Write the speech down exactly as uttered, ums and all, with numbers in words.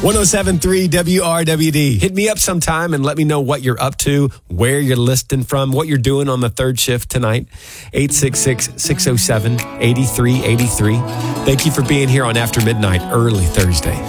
one oh seven point three W R W D. Hit me up sometime and let me know what you're up to, where you're listening from, what you're doing on the third shift tonight. eight six six, six oh seven, eight three eight three. Thank you for being here on After Midnight, early Thursday.